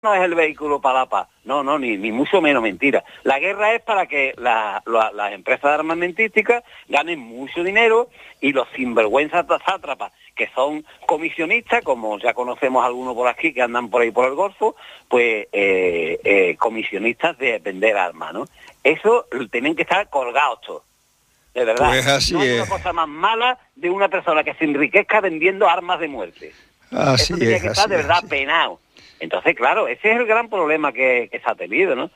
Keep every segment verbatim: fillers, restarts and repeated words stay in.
no es el vehículo para la paz. No, no, ni, ni mucho menos, mentira. La guerra es para que la, la, las empresas armamentísticas ganen mucho dinero y los sinvergüenzas sátrapas, que son comisionistas, como ya conocemos algunos por aquí que andan por ahí por el Golfo, pues eh, eh, comisionistas de vender armas, ¿no? Eso tienen que estar colgados todos. De verdad. Pues así no hay es. una cosa más mala de una persona que se enriquezca vendiendo armas de muerte. Así Eso tenía es, que estar de así verdad es. penado. Entonces, claro, ese es el gran problema que, que se ha tenido, ¿no?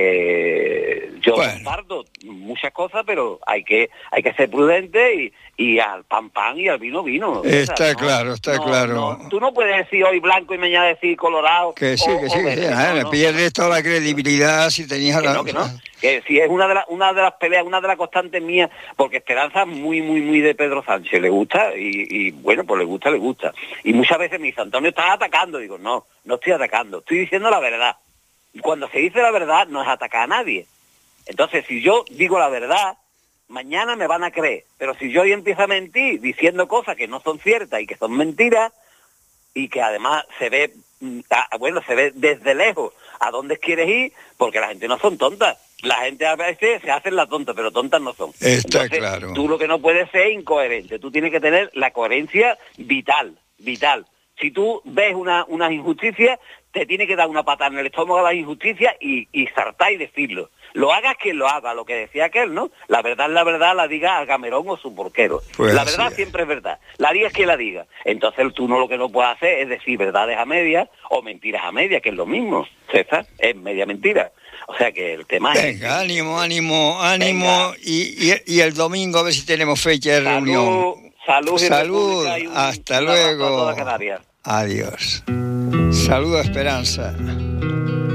Eh, yo Bueno. comparto muchas cosas, pero hay que hay que ser prudente y, y al pan pan y al vino vino. Está ¿no? claro, está No, claro. no, tú no puedes decir hoy blanco y mañana decir colorado. Que sí, o, que o sí, que verde. sí. No, Ah, no, pierdes toda la credibilidad si tenías que la... no, que no, que si es una de las una de las peleas, una de las constantes mías, porque Esperanza es muy, muy, muy de Pedro Sánchez, le gusta, y, y bueno, pues le gusta, le gusta. Y muchas veces me dice, Antonio, estás atacando, digo, no, no estoy atacando, estoy diciendo la verdad. Y cuando se dice la verdad, no es atacar a nadie. Entonces, si yo digo la verdad, mañana me van a creer, pero si yo hoy empiezo a mentir diciendo cosas que no son ciertas y que son mentiras, y que además se ve, ah, bueno, se ve desde lejos a dónde quieres ir, porque la gente no son tontas. La gente a veces se hacen las tontas, pero tontas no son. Está Entonces, claro. tú lo que no puedes ser es incoherente, tú tienes que tener la coherencia vital, vital. Si tú ves una, una injusticia, te tiene que dar una patada en el estómago a la injusticia y, y saltar y decirlo. Lo hagas quien lo haga, lo que decía aquel, ¿no? La verdad es la verdad, la diga a Gamerón o su porquero. Pues la así verdad es. siempre es verdad. La diga es quien la diga. Entonces tú no lo que no puedes hacer es decir verdades a medias o mentiras a medias, que es lo mismo, César, es media mentira. O sea que el tema es... Venga, ánimo, ánimo, ánimo. Venga. Y, y, y el domingo a ver si tenemos fecha de Salud, reunión. salud y Salud, república y un- hasta un abrazo a luego. toda Canarias. Adiós. Saludo a Esperanza.